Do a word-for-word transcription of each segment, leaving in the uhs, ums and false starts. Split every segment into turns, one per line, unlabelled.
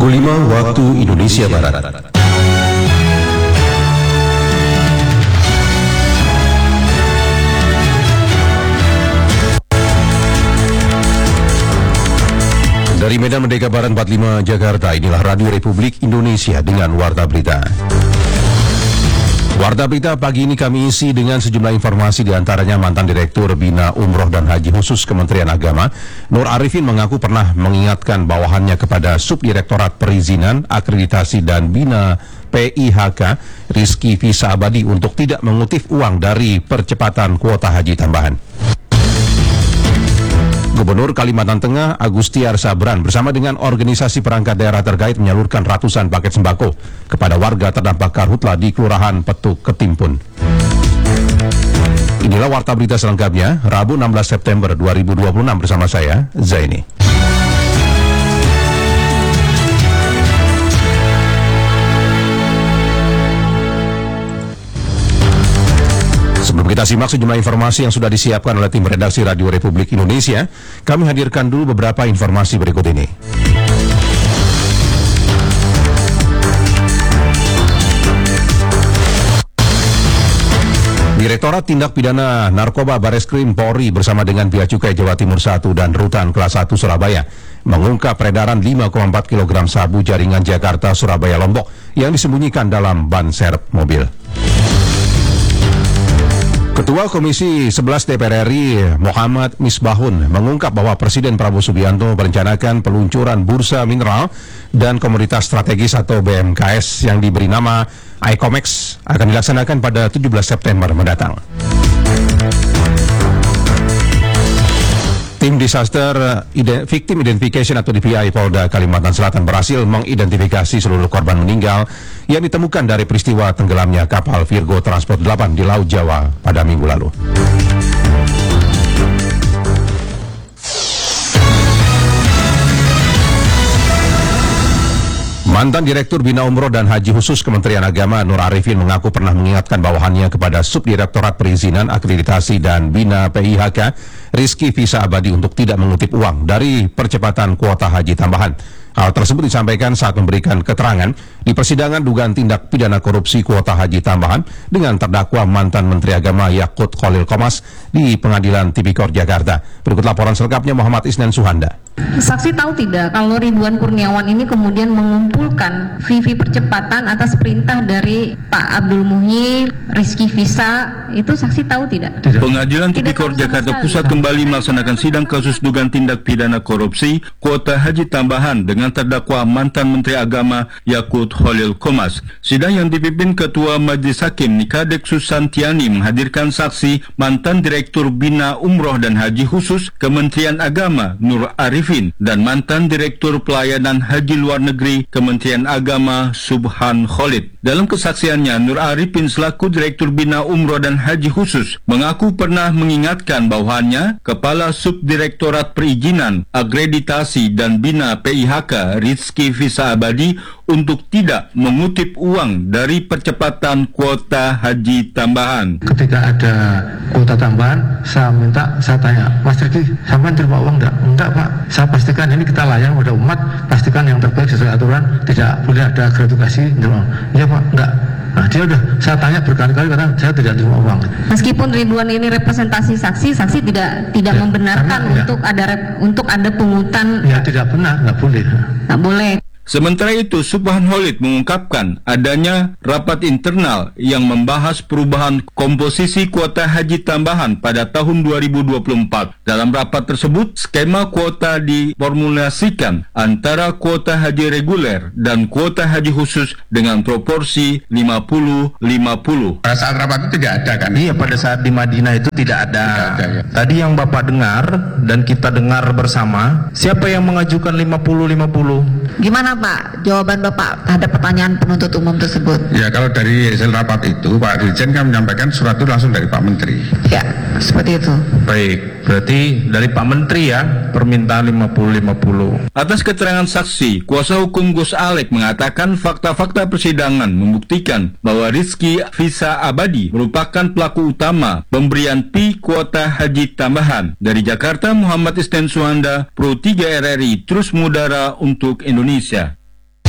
Pukul lima waktu Indonesia Barat. Dari Medan Merdeka Barat empat puluh lima Jakarta, inilah Radio Republik Indonesia dengan Warta Berita. Warta Berita pagi ini kami isi dengan sejumlah informasi, diantaranya mantan Direktur Bina Umroh dan Haji Khusus Kementerian Agama, Nur Arifin, mengaku pernah mengingatkan bawahannya kepada Subdirektorat Perizinan, Akreditasi dan Bina P I H K, Rizky Visa Abadi, untuk tidak mengutip uang dari percepatan kuota haji tambahan. Gubernur Kalimantan Tengah Agustiar Sabran bersama dengan organisasi perangkat daerah terkait menyalurkan ratusan paket sembako kepada warga terdampak karhutla di Kelurahan Petuk, Ketimpun. Inilah Warta Berita selengkapnya, Rabu enam belas September dua ribu dua puluh enam, bersama saya, Zaini. Sebelum kita simak sejumlah informasi yang sudah disiapkan oleh tim redaksi Radio Republik Indonesia, kami hadirkan dulu beberapa informasi berikut ini. Direktorat Tindak Pidana Narkoba Bareskrim Polri bersama dengan Bea Cukai Jawa Timur satu dan Rutan Kelas satu Surabaya mengungkap peredaran lima koma empat kilogram sabu jaringan Jakarta Surabaya Lombok yang disembunyikan dalam ban serep mobil. Ketua Komisi sebelas D P R R I Muhammad Misbahun mengungkap bahwa Presiden Prabowo Subianto merencanakan peluncuran bursa mineral dan komoditas strategis atau B M K S yang diberi nama ICOMEX akan dilaksanakan pada tujuh belas September mendatang. Tim Disaster Ide- Victim Identification atau D V I Polda Kalimantan Selatan berhasil mengidentifikasi seluruh korban meninggal yang ditemukan dari peristiwa tenggelamnya kapal Virgo Transport delapan di Laut Jawa pada minggu lalu. Mantan Direktur Bina Umroh dan Haji Khusus Kementerian Agama Nur Arifin mengaku pernah mengingatkan bawahannya kepada Subdirektorat Perizinan, Akreditasi dan Bina P I H K, Rizky Visa Abadi, untuk tidak mengutip uang dari percepatan kuota haji tambahan. Hal tersebut disampaikan saat memberikan keterangan di persidangan dugaan tindak pidana korupsi kuota haji tambahan dengan terdakwa mantan Menteri Agama Yakut Khalil Qomas di Pengadilan Tipikor Jakarta. Berikut laporan selengkapnya Muhammad Isnan Suhanda.
Saksi tahu tidak kalau Ridwan Kurniawan ini kemudian mengumpulkan V V percepatan atas perintah dari Pak Abdul Muhyi, Rizky Visa, itu saksi tahu tidak?
Tidak. Pengadilan Tipikor Jakarta Pusat kembali melaksanakan sidang kasus dugaan tindak pidana korupsi kuota haji tambahan dengan terdakwa mantan Menteri Agama Yakut Khalil Qomas. Sidang yang dipimpin Ketua Majelis Hakim Nikadek Susantiani menghadirkan saksi mantan Direktur Bina Umroh dan Haji Khusus Kementerian Agama Nur Arifin dan mantan Direktur Pelayanan Haji Luar Negeri Kementerian Agama Subhan Khalid. Dalam kesaksiannya, Nur Arifin selaku Direktur Bina Umroh dan Haji Khusus mengaku pernah mengingatkan bawahannya, Kepala Subdirektorat Perizinan, Akreditasi dan Bina P I H K Rizky Visa Abadi, untuk tidak mengutip uang dari percepatan kuota haji tambahan.
Ketika ada kuota tambahan, saya minta, saya tanya, Mas Rizky, sampai terima uang enggak? Enggak Pak, saya pastikan ini kita layan pada umat, pastikan yang terbaik sesuai aturan, tidak boleh ada gratifikasi. Iya Pak, enggak. Nah, dia udah, saya tanya berkali-kali, karena saya tidak terima uang.
Meskipun Ridwan ini representasi saksi, saksi tidak tidak ya, membenarkan karena, untuk ya. ada rep, untuk ada pungutan.
Ya tidak benar, nggak boleh.
Nggak boleh.
Sementara itu, Subhan Khalid mengungkapkan adanya rapat internal yang membahas perubahan komposisi kuota haji tambahan pada tahun dua ribu dua puluh empat. Dalam rapat tersebut, skema kuota diformulasikan antara kuota haji reguler dan kuota haji khusus dengan proporsi lima puluh lima puluh.
Pada saat rapat itu tidak ada kan?
Iya, pada saat di Madinah itu tidak ada. Tidak ada ya. Tadi yang Bapak dengar dan kita dengar bersama, siapa yang mengajukan lima puluh lima puluh?
Gimana Pak, jawaban Bapak terhadap pertanyaan penuntut umum tersebut?
Ya, kalau dari hasil rapat itu Pak Dirjen kan menyampaikan surat itu langsung dari Pak Menteri.
Ya, seperti itu.
Baik, berarti dari Pak Menteri ya, permintaan lima puluh lima puluh.
Atas keterangan saksi, kuasa hukum Gus Alek mengatakan fakta-fakta persidangan membuktikan bahwa Rizky Visa Abadi merupakan pelaku utama pemberian P kuota haji tambahan. Dari Jakarta, Muhammad Isnan Suhanda, Pro tiga R R I, terus mengudara untuk Indonesia.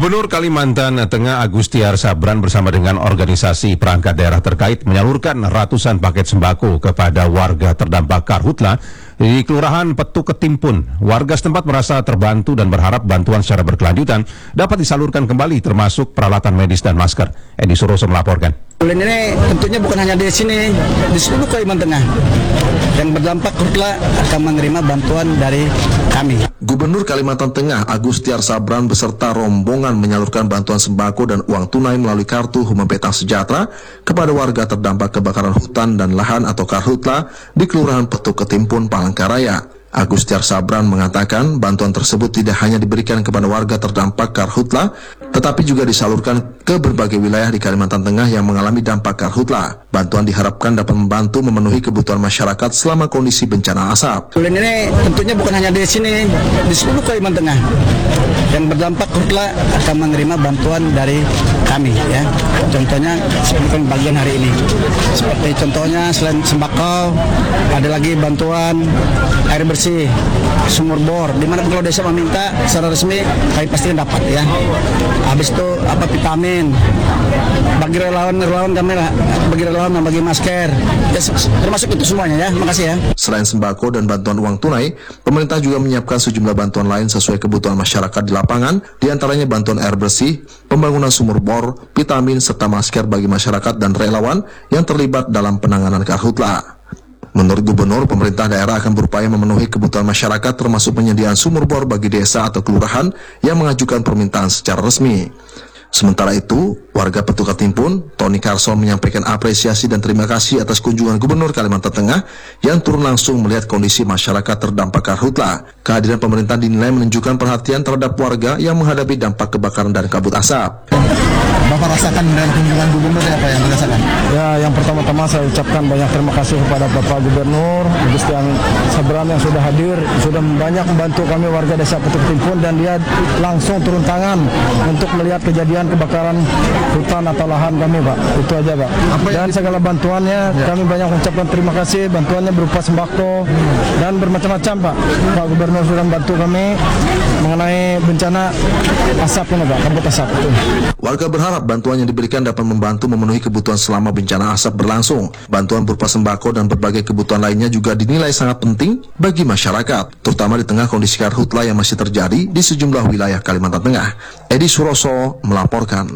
Gubernur Kalimantan Tengah Agustiar Sabran bersama dengan organisasi perangkat daerah terkait menyalurkan ratusan paket sembako kepada warga terdampak karhutla di Kelurahan Petuk Ketimpun. Warga setempat merasa terbantu dan berharap bantuan secara berkelanjutan dapat disalurkan kembali termasuk peralatan medis dan masker. Edi Suroso melaporkan.
Ini tentunya bukan hanya di sini, di seluruh Kalimantan Tengah yang berdampak karhutla akan menerima bantuan dari kami.
Gubernur Kalimantan Tengah Agustiar Sabran beserta rombongan menyalurkan bantuan sembako dan uang tunai melalui kartu Huma Petang Sejahtera kepada warga terdampak kebakaran hutan dan lahan atau karhutla di Kelurahan Petuk Ketimpun, Palangkaraya. Agustiar Sabran mengatakan bantuan tersebut tidak hanya diberikan kepada warga terdampak karhutla, tetapi juga disalurkan ke berbagai wilayah di Kalimantan Tengah yang mengalami dampak karhutla. Bantuan diharapkan dapat membantu memenuhi kebutuhan masyarakat selama kondisi bencana asap.
Ini tentunya bukan hanya di sini, di seluruh Kalimantan Tengah yang berdampak karhutla akan menerima bantuan dari kami. Ya, contohnya seperti bagian hari ini. Seperti contohnya selain sembako, ada lagi bantuan air bersih, sumur bor. Dimana kalau desa meminta secara resmi, kami pasti dapat ya. Habis itu apa vitamin, bagi relawan-relawan kami lah, bagi relawan dan bagi masker. Ya, termasuk itu semuanya ya. Makasih ya.
Selain sembako dan bantuan uang tunai, pemerintah juga menyiapkan sejumlah bantuan lain sesuai kebutuhan masyarakat di lapangan, diantaranya bantuan air bersih, pembangunan sumur bor, vitamin serta masker bagi masyarakat dan relawan yang terlibat dalam penanganan karhutla. Menurut Gubernur, pemerintah daerah akan berupaya memenuhi kebutuhan masyarakat termasuk penyediaan sumur bor bagi desa atau kelurahan yang mengajukan permintaan secara resmi. Sementara itu, warga Petuk Ketimpun, Tony Carson menyampaikan apresiasi dan terima kasih atas kunjungan Gubernur Kalimantan Tengah yang turun langsung melihat kondisi masyarakat terdampak karhutla. Kehadiran pemerintah dinilai menunjukkan perhatian terhadap warga yang menghadapi dampak kebakaran dan kabut asap.
Bapak rasakan dengan kunjungan Gubernur apa yang dirasakan?
Ya, yang pertama-tama saya ucapkan banyak terima kasih kepada Bapak Gubernur Agustiar Sabran yang sudah hadir, sudah banyak membantu kami warga desa Petuk Ketimpun, dan dia langsung turun tangan untuk melihat kejadian kebakaran hutan atau lahan kami, Pak. Itu aja, Pak. Dan segala bantuannya ya, kami banyak mengucapkan terima kasih. Bantuannya berupa sembako dan bermacam-macam, Pak. Pak Gubernur sudah membantu kami mengenai bencana asap ini, Pak, kabut asap. Itu.
Warga berharap bantuan yang diberikan dapat membantu memenuhi kebutuhan selama bencana asap berlangsung. Bantuan berupa sembako dan berbagai kebutuhan lainnya juga dinilai sangat penting bagi masyarakat, terutama di tengah kondisi karhutla yang masih terjadi di sejumlah wilayah Kalimantan Tengah. Edi Suroso melaporkan.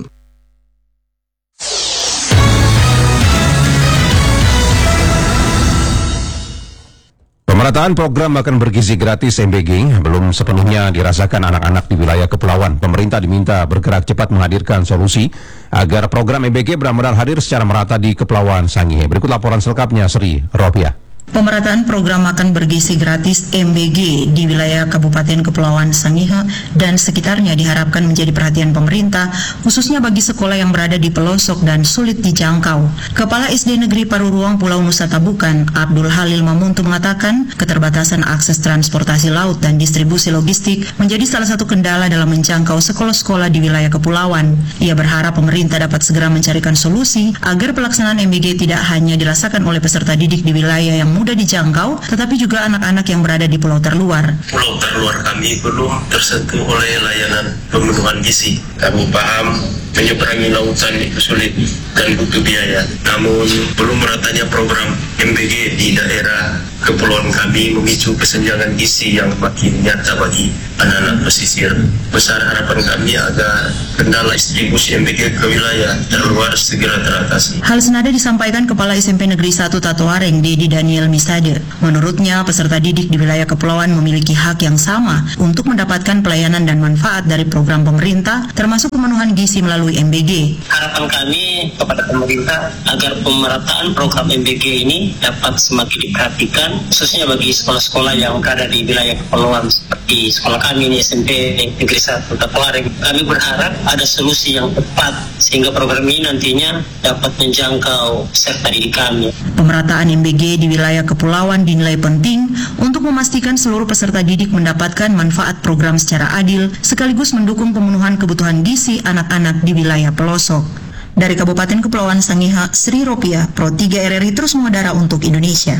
Pemerataan program makan bergizi gratis M B G belum sepenuhnya dirasakan anak-anak di wilayah kepulauan. Pemerintah diminta bergerak cepat menghadirkan solusi agar program M B G benar-benar hadir secara merata di Kepulauan Sangihe. Berikut laporan selengkapnya Sri Ropiah.
Pemerataan program makan bergizi gratis M B G di wilayah Kabupaten Kepulauan Sangihe dan sekitarnya diharapkan menjadi perhatian pemerintah, khususnya bagi sekolah yang berada di pelosok dan sulit dijangkau. Kepala S D Negeri Paruruang Pulau Nusa Tabukan, Abdul Halil Mamuntu mengatakan, keterbatasan akses transportasi laut dan distribusi logistik menjadi salah satu kendala dalam menjangkau sekolah-sekolah di wilayah kepulauan. Ia berharap pemerintah dapat segera mencarikan solusi agar pelaksanaan M B G tidak hanya dirasakan oleh peserta didik di wilayah yang mudah dijangkau, tetapi juga anak-anak yang berada di pulau terluar.
Pulau terluar kami belum tersentuh oleh layanan pemenuhan gizi. Kami paham menyeberangi lautan itu sulit dan butuh biaya. Namun belum meratanya program M B G di daerah kepulauan kami memicu kesenjangan gizi yang makin nyata bagi anak-anak pesisir. Besar harapan kami agar kendala distribusi M B G ke wilayah terluar segera teratasi.
Hal senada disampaikan Kepala S M P Negeri satu Tatuareng, Dedi Daniel Misade. Menurutnya, peserta didik di wilayah kepulauan memiliki hak yang sama untuk mendapatkan pelayanan dan manfaat dari program pemerintah, termasuk pemenuhan gizi melalui M B G.
Harapan kami kepada pemerintah agar pemerataan program M B G ini dapat semakin diperhatikan, khususnya bagi sekolah-sekolah yang berada di wilayah kepulauan seperti sekolah kami ini S M P Negeri satu Tatuareng. Kami berharap ada solusi yang tepat sehingga program ini nantinya dapat menjangkau peserta didik kami.
Pemerataan M B G di wilayah kepulauan dinilai penting untuk memastikan seluruh peserta didik mendapatkan manfaat program secara adil, sekaligus mendukung pemenuhan kebutuhan gizi anak-anak di wilayah pelosok. Dari Kabupaten Kepulauan Sangihe, Sri Ropiah, Pro tiga R R I terus mengudara untuk Indonesia.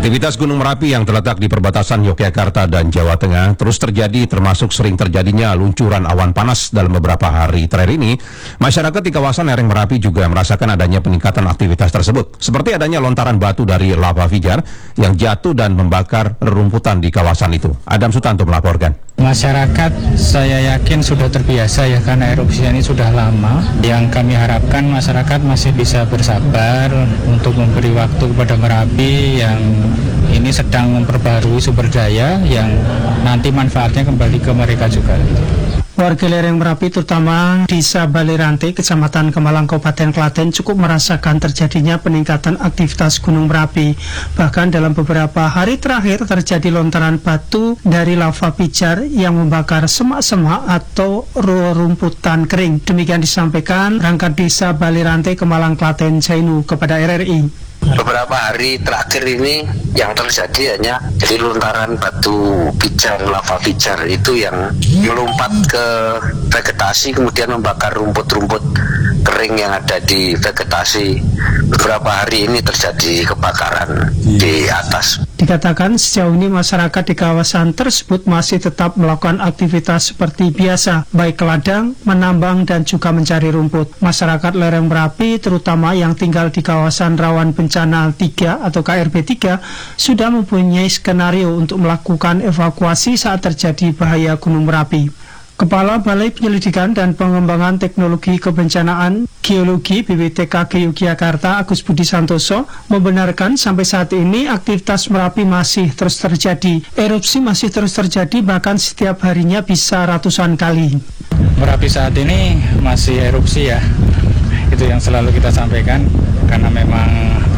Aktivitas Gunung Merapi yang terletak di perbatasan Yogyakarta dan Jawa Tengah terus terjadi, termasuk sering terjadinya luncuran awan panas dalam beberapa hari terakhir ini. Masyarakat di kawasan lereng Merapi juga merasakan adanya peningkatan aktivitas tersebut, seperti adanya lontaran batu dari lava pijar yang jatuh dan membakar rerumputan di kawasan itu. Adam Sutanto melaporkan.
Masyarakat saya yakin sudah terbiasa ya, karena erupsi ini sudah lama. Yang kami harapkan masyarakat masih bisa bersabar untuk memberi waktu kepada Merapi yang ini sedang memperbarui sumber daya yang nanti manfaatnya kembali ke mereka juga.
Warga lereng Merapi terutama Desa Balirante, Kecamatan Kemalang, Kabupaten Klaten cukup merasakan terjadinya peningkatan aktivitas Gunung Merapi. Bahkan dalam beberapa hari terakhir terjadi lontaran batu dari lava pijar yang membakar semak-semak atau rerumputan kering. Demikian disampaikan perangkat Desa Balirante, Kemalang, Klaten, Jainu kepada R R I.
Beberapa hari terakhir ini yang terjadi hanya jadi lontaran batu pijar, lava pijar itu yang melompat ke vegetasi kemudian membakar rumput-rumput kering yang ada di vegetasi. Beberapa hari ini terjadi kebakaran di atas.
Dikatakan sejauh ini masyarakat di kawasan tersebut masih tetap melakukan aktivitas seperti biasa, baik ke ladang, menambang, dan juga mencari rumput. Masyarakat lereng Merapi, terutama yang tinggal di kawasan rawan bencana tiga atau K R B tiga, sudah mempunyai skenario untuk melakukan evakuasi saat terjadi bahaya Gunung Merapi. Kepala Balai Penyelidikan dan Pengembangan Teknologi Kebencanaan Geologi B P T K G Yogyakarta, Agus Budi Santoso, membenarkan sampai saat ini aktivitas Merapi masih terus terjadi. Erupsi masih terus terjadi, bahkan setiap harinya bisa ratusan kali.
Merapi saat ini masih erupsi ya, itu yang selalu kita sampaikan, karena memang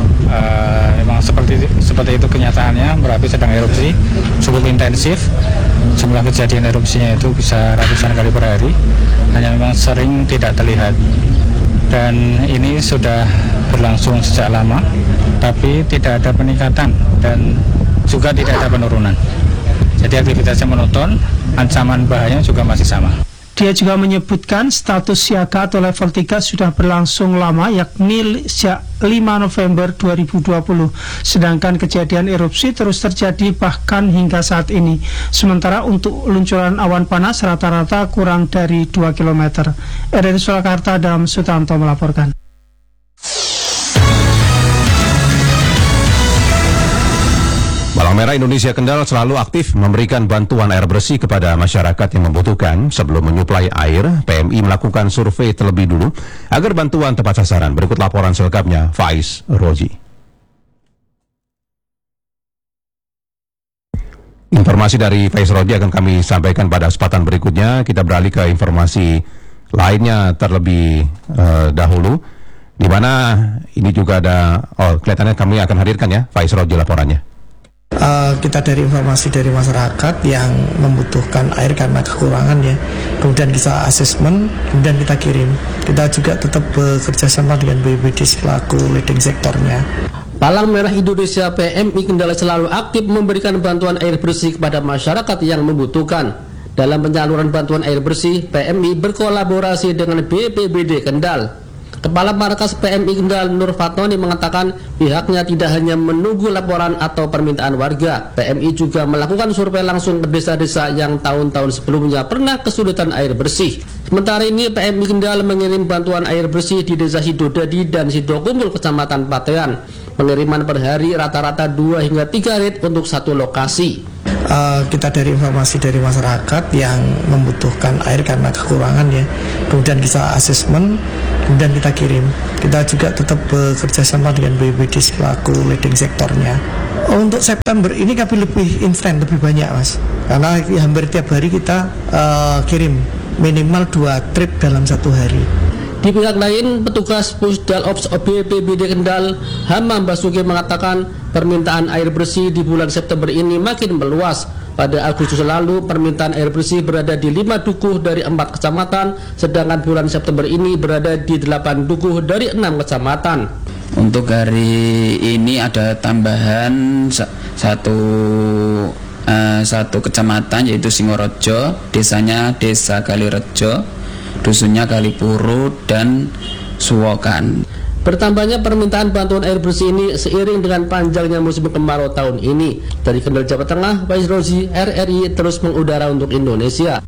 uh, memang seperti seperti itu kenyataannya. Merapi sedang erupsi cukup intensif. Jumlah kejadian erupsinya itu bisa ratusan kali per hari, hanya memang sering tidak terlihat. Dan ini sudah berlangsung sejak lama, tapi tidak ada peningkatan dan juga tidak ada penurunan. Jadi aktivitasnya monoton, ancaman bahayanya juga masih sama.
Dia juga menyebutkan status siaga atau level tiga sudah berlangsung lama, yakni sejak lima November dua ribu dua puluh. Sedangkan kejadian erupsi terus terjadi bahkan hingga saat ini. Sementara untuk luncuran awan panas rata-rata kurang dari dua kilometer. R R I Surakarta, Adam Sutanto melaporkan.
Palang Merah Indonesia Kendal selalu aktif memberikan bantuan air bersih kepada masyarakat yang membutuhkan. Sebelum menyuplai air, P M I melakukan survei terlebih dulu agar bantuan tepat sasaran. Berikut laporan selengkapnya, Faiz Roji. Informasi dari Faiz Roji akan kami sampaikan pada kesempatan berikutnya. Kita beralih ke informasi lainnya terlebih uh, dahulu, di mana ini juga ada, oh kelihatannya kami akan hadirkan ya, Faiz Roji laporannya.
Uh, kita dari informasi dari masyarakat yang membutuhkan air karena kekurangan ya, kemudian kita asesmen, kemudian kita kirim. Kita juga tetap bekerja sama dengan B P B D selaku leading sektornya.
Palang Merah Indonesia P M I Kendal selalu aktif memberikan bantuan air bersih kepada masyarakat yang membutuhkan. Dalam penyaluran bantuan air bersih, P M I berkolaborasi dengan B P B D Kendal. Kepala Markas P M I Kendal Nur Fatoni mengatakan pihaknya tidak hanya menunggu laporan atau permintaan warga. P M I juga melakukan survei langsung ke desa-desa yang tahun-tahun sebelumnya pernah kesulitan air bersih. Sementara ini P M I Kendal mengirim bantuan air bersih di Desa Sidodadi dan Sidokumpul, Kecamatan Patean. Pengiriman per hari rata-rata dua hingga tiga rit untuk satu lokasi.
Uh, kita dari informasi dari masyarakat yang membutuhkan air karena kekurangan ya, kemudian kita asesmen, kemudian kita kirim. Kita juga tetap bekerja sama dengan B P B D selaku leading sektornya. Untuk September ini kami lebih instan, lebih banyak mas, karena hampir tiap hari kita uh, kirim minimal dua trip dalam satu hari.
Di pihak lain, petugas Pusdal Ops B P B D Kendal, Hamam Basuki mengatakan permintaan air bersih di bulan September ini makin meluas. Pada Agustus lalu, permintaan air bersih berada di lima dukuh dari empat kecamatan, sedangkan bulan September ini berada di delapan dukuh dari enam kecamatan.
Untuk hari ini ada tambahan satu uh, satu kecamatan, yaitu Singorojo, desanya Desa Kalirejo, dusunnya Kalipuru dan Suwokan.
Bertambahnya permintaan bantuan air bersih ini seiring dengan panjangnya musim kemarau tahun ini. Dari Kendal, Jawa Tengah, Faiz Rozi, R R I terus mengudara untuk Indonesia.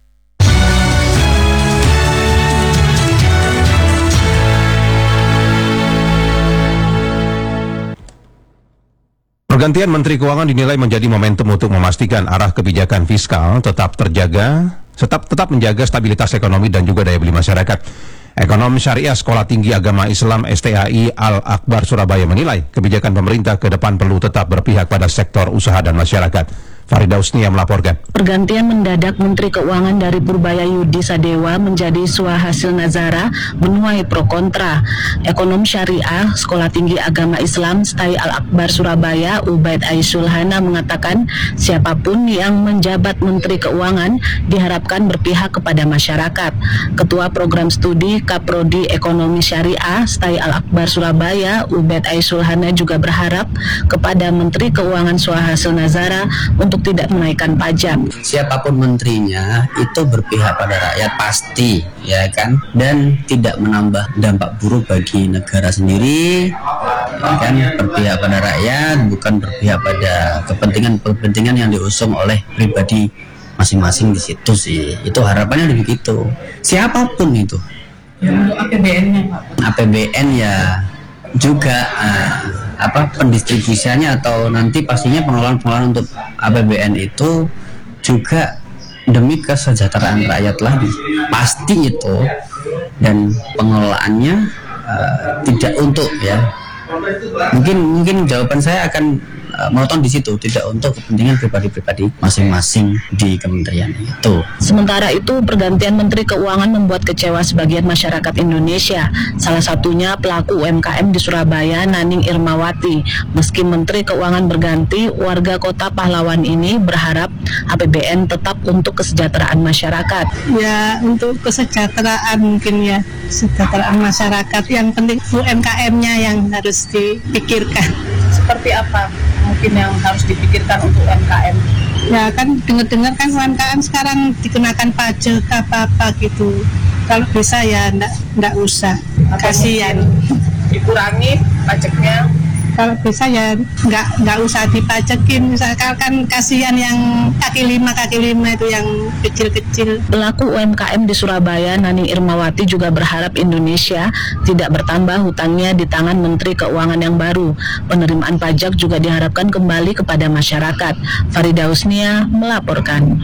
Pergantian Menteri Keuangan dinilai menjadi momentum untuk memastikan arah kebijakan fiskal tetap terjaga, tetap tetap menjaga stabilitas ekonomi dan juga daya beli masyarakat. Ekonom Syariah Sekolah Tinggi Agama Islam S T A I Al-Akbar Surabaya menilai kebijakan pemerintah ke depan perlu tetap berpihak pada sektor usaha dan masyarakat. Farida Usnia melaporkan.
Pergantian mendadak Menteri Keuangan dari Purbaya Yudi Sadewa menjadi Suhasil Nazara menuai pro kontra. Ekonom Syariah Sekolah Tinggi Agama Islam S T A I Al-Akbar Surabaya Ubaid Aisulhana mengatakan siapapun yang menjabat Menteri Keuangan diharapkan berpihak kepada masyarakat. Ketua Program Studi Kaprodi Ekonomi Syariah S T A I Al-Akbar Surabaya Ubaid Aisulhana juga berharap kepada Menteri Keuangan Suhasil Nazara untuk untuk tidak menaikkan pajak.
Siapapun menterinya itu berpihak pada rakyat pasti, ya kan, dan tidak menambah dampak buruk bagi negara sendiri, ya kan, berpihak pada rakyat, bukan berpihak pada kepentingan-kepentingan yang diusung oleh pribadi masing-masing di situ sih. Itu harapannya begitu. Siapapun itu.
Ya, untuk A P B N-nya, Pak.
A P B N ya juga uh, apa pendistribusiannya atau nanti pastinya pengelolaan-pengelolaan untuk A P B N itu juga demi kesejahteraan rakyat lagi pasti itu, dan pengelolaannya uh, tidak untuk ya mungkin mungkin jawaban saya akan uh, menonton di situ, tidak untuk kepentingan pribadi-pribadi masing-masing di kementerian itu.
Sementara itu, pergantian Menteri Keuangan membuat kecewa sebagian masyarakat Indonesia. Salah satunya pelaku U M K M di Surabaya, Naning Irmawati. Meski Menteri Keuangan berganti, warga Kota Pahlawan ini berharap A P B N tetap untuk kesejahteraan masyarakat.
Ya, untuk kesejahteraan mungkin ya, kesejahteraan masyarakat. Yang penting U M K M-nya yang harus dipikirkan. Seperti apa mungkin yang harus dipikirkan untuk U M K M? Ya kan dengar-dengar kan U M K M sekarang dikenakan pajak apa-apa gitu. Kalau bisa ya enggak, enggak usah. Kasihan. Dikurangi pajaknya. Kalau bisa ya enggak, enggak usah dipajakin. Misalkan kan kasihan yang kaki lima, kaki lima itu yang kecil-kecil.
Pelaku U M K M di Surabaya, Naning Irmawati juga berharap Indonesia tidak bertambah hutangnya di tangan Menteri Keuangan yang baru. Penerimaan pajak juga diharapkan kembali kepada masyarakat. Farida Usnia melaporkan.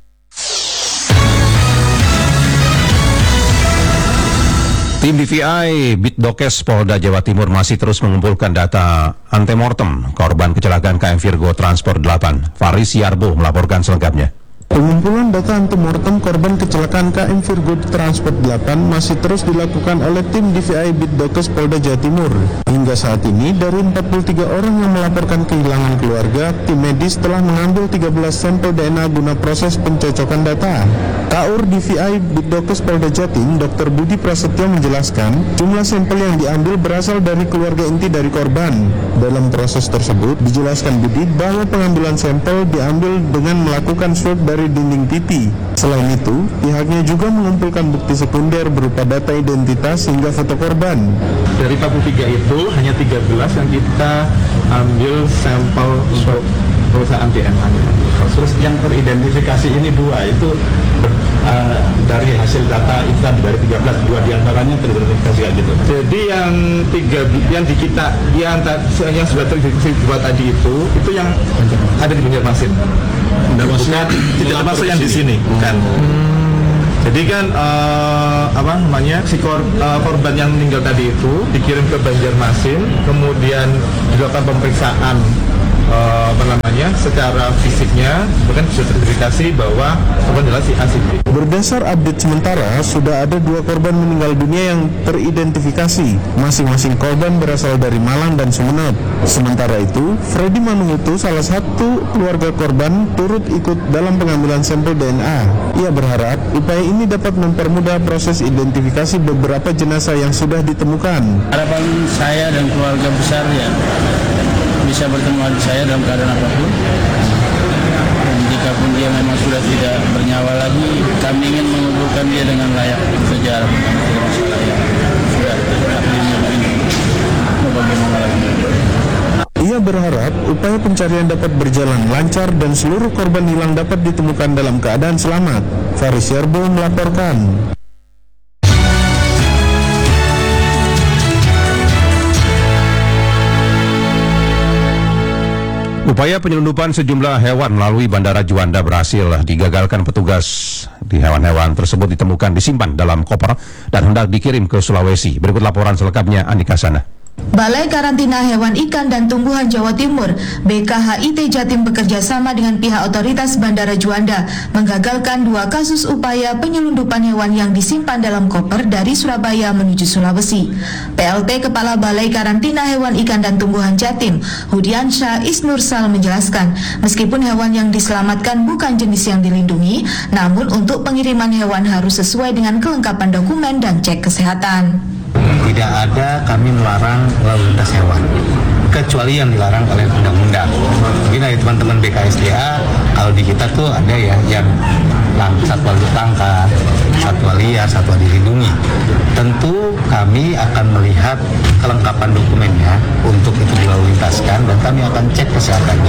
Tim D V I Bitdokes Polda Jawa Timur masih terus mengumpulkan data antemortem korban kecelakaan K M Virgo Transport delapan. Faris Yarbo melaporkan selengkapnya.
Pengumpulan data antemortem korban kecelakaan K M Virgo Transport delapan masih terus dilakukan oleh tim D V I Bitdokes Polda Jawa Timur. Hingga saat ini, dari empat puluh tiga orang yang melaporkan kehilangan keluarga, tim medis telah mengambil tiga belas sampel D N A guna proses pencocokan data. Kaur D V I Bitdokes Polda Jatim, Dokter Budi Prasetyo menjelaskan, jumlah sampel yang diambil berasal dari keluarga inti dari korban. Dalam proses tersebut, dijelaskan Budi bahwa pengambilan sampel diambil dengan melakukan swab dari dinding pipi. Selain itu, pihaknya juga mengumpulkan bukti sekunder berupa data identitas hingga foto korban.
Dari empat puluh tiga itu, hanya tiga belas yang kita ambil sampel swab perusahaan D N A-nya. Terus yang teridentifikasi ini dua, itu uh, dari hasil data itu dari tiga belas, dua diantaranya teridentifikasi kayak gitu. Jadi yang tiga yang di kita yang, yang sudah teridentifikasi dua tadi itu, itu yang ada di Banjarmasin. Dan maksudnya tidak termasuk yang di sini, bukan. Hmm. Jadi kan uh, apa namanya si kor, uh, korban yang meninggal tadi itu dikirim ke Banjarmasin, kemudian dilakukan pemeriksaan uh, apa namanya secara fisiknya, bahkan bisa terindikasi bahwa korban adalah si A si B.
Berdasar update sementara, sudah ada dua korban meninggal dunia yang teridentifikasi. Masing-masing korban berasal dari Malang dan Sumeneb. Sementara itu, Freddy Manungutu, salah satu keluarga korban, turut ikut dalam pengambilan sampel D N A. Ia berharap upaya ini dapat mempermudah proses identifikasi beberapa jenazah yang sudah ditemukan.
Harapan saya dan keluarga besar ya bisa bertemu adik saya dalam keadaan apapun. Dan jika pun dia memang sudah tidak bernyawa lagi, kami ingin mengumpulkan dia dengan layak sejarah masalah yang sudah takdirnya begini.
Ia berharap upaya pencarian dapat berjalan lancar dan seluruh korban hilang dapat ditemukan dalam keadaan selamat. Faris Yerbo melaporkan.
Upaya penyelundupan sejumlah hewan melalui Bandara Juanda berhasil digagalkan petugas. Di hewan-hewan tersebut ditemukan disimpan dalam koper dan hendak dikirim ke Sulawesi. Berikut laporan selengkapnya Andika Sana.
Balai Karantina Hewan Ikan dan Tumbuhan Jawa Timur B K H I T Jatim bekerja sama dengan pihak otoritas Bandara Juanda menggagalkan dua kasus upaya penyelundupan hewan yang disimpan dalam koper dari Surabaya menuju Sulawesi. P L T Kepala Balai Karantina Hewan Ikan dan Tumbuhan Jatim, Hudiansyah Isnursal menjelaskan, meskipun hewan yang diselamatkan bukan jenis yang dilindungi, namun untuk pengiriman hewan harus sesuai dengan kelengkapan dokumen dan cek kesehatan.
Tidak ada kami melarang lalu lintas hewan, kecuali yang dilarang oleh undang-undang. Mungkin dari teman-teman B K S D A, kalau di kita tuh ada ya yang satwa langka, satwa liar, satwa dilindungi. Tentu kami akan melihat kelengkapan dokumennya untuk itu dilalu lintaskan dan kami akan cek kesehatannya.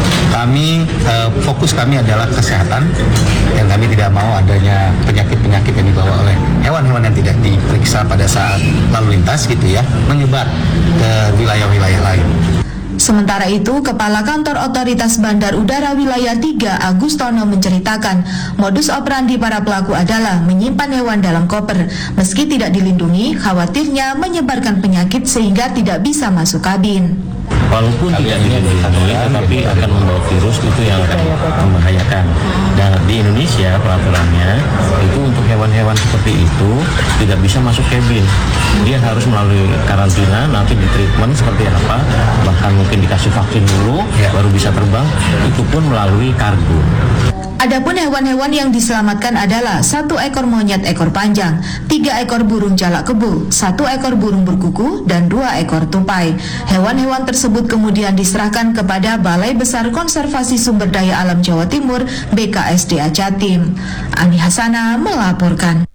Kami eh, fokus kami adalah kesehatan dan kami tidak mau adanya penyakit-penyakit yang dibawa oleh hewan-hewan yang tidak diperiksa pada saat lalu lintas gitu ya, menyebar ke wilayah-wilayah lain.
Sementara itu, Kepala Kantor Otoritas Bandar Udara Wilayah tiga Agustono menceritakan, modus operandi para pelaku adalah menyimpan hewan dalam koper. Meski tidak dilindungi, khawatirnya menyebarkan penyakit sehingga tidak bisa masuk kabin.
Walaupun tidak dilindungi, tetapi akan membawa virus, itu yang akan membahayakan. Dan di Indonesia peraturannya itu untuk hewan-hewan seperti itu tidak bisa masuk kabin. Dia harus melalui karantina, nanti di treatment seperti apa, bahkan mungkin dikasih vaksin dulu, ya, baru bisa terbang. Itu pun melalui kargo.
Adapun hewan-hewan yang diselamatkan adalah satu ekor monyet ekor panjang, tiga ekor burung jalak kebo, satu ekor burung berkuku, dan dua ekor tupai. Hewan-hewan tersebut kemudian diserahkan kepada Balai Besar Konservasi Sumber Daya Alam Jawa Timur B K S D A Jatim. Ani Hasana melaporkan.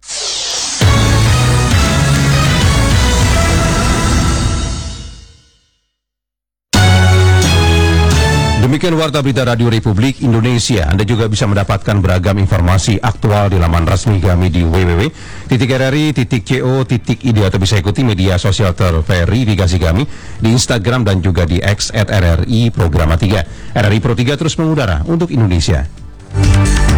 Demikian Warta Berita Radio Republik Indonesia. Anda juga bisa mendapatkan beragam informasi aktual di laman resmi kami di w w w titik r r i titik co titik i d atau bisa ikuti media sosial terverifikasi kami di Instagram dan juga di X at R R I Programa tiga. R R I Pro tiga terus mengudara untuk Indonesia.